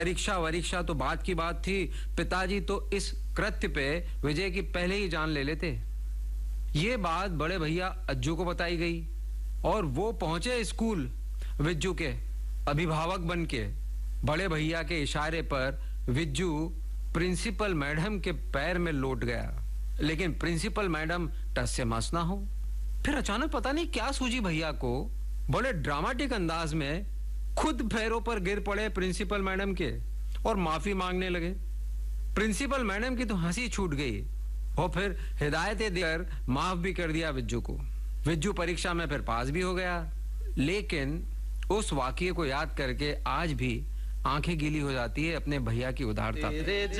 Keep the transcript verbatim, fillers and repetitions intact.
परीक्षा वरीक्षा तो बात की बात थी, पिताजी तो इस कृत्य पे विजय की पहले ही जान ले लेते। ये बात बड़े भैया अज्जू को बताई गई और वो पहुंचे स्कूल विज्जू के अभिभावक बन के। बड़े भैया के इशारे पर विज्जू प्रिंसिपल मैडम के पैर में लौट गया, लेकिन प्रिंसिपल मैडम टस से मस ना हो। फिर अचानक पता नहीं क्या सूझी भैया को, बड़े ड्रामेटिक अंदाज में खुद पैरों पर गिर पड़े प्रिंसिपल मैडम के और माफी मांगने लगे। प्रिंसिपल मैडम की तो हंसी छूट गई और फिर हिदायतें देकर माफ भी कर दिया विज्जू को। विज्जू परीक्षा में फिर पास भी हो गया, लेकिन उस वाकये को याद करके आज भी आंखें गीली हो जाती है अपने भैया की उदारता।